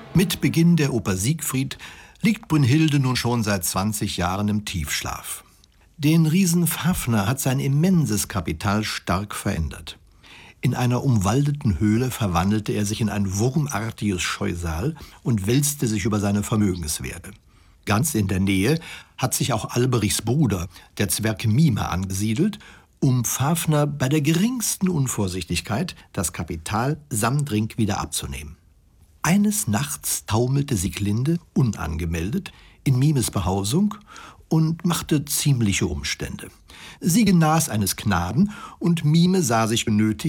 Mit Beginn der Oper Siegfried liegt Brünnhilde nun schon seit 20 Jahren im Tiefschlaf. Den Riesen Fafner hat sein immenses Kapital stark verändert. In einer umwaldeten Höhle verwandelte er sich in ein wurmartiges Scheusal und wälzte sich über seine Vermögenswerte. Ganz in der Nähe hat sich auch Alberichs Bruder, der Zwerg Mime, angesiedelt, um Fafner bei der geringsten Unvorsichtigkeit das Kapital samt Ring wieder abzunehmen. Eines Nachts taumelte Sieglinde, unangemeldet, in Mimes Behausung und machte ziemliche Umstände. Sie genas eines Knaben und Mime sah sich genötigt,